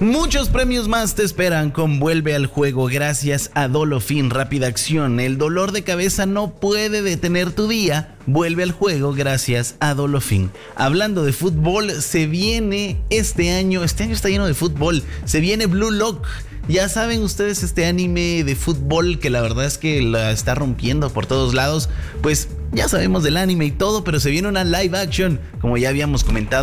Muchos premios más te esperan con Vuelve al Juego gracias a Dolofin Rápida Acción. El dolor de cabeza no puede detener tu día. Vuelve al Juego gracias a Dolofin. Hablando de fútbol, se viene este año está lleno de fútbol. Se viene Blue Lock. Ya saben ustedes este anime de fútbol que la verdad es que la está rompiendo por todos lados. Pues ya sabemos del anime y todo, pero se viene una live action, como ya habíamos comentado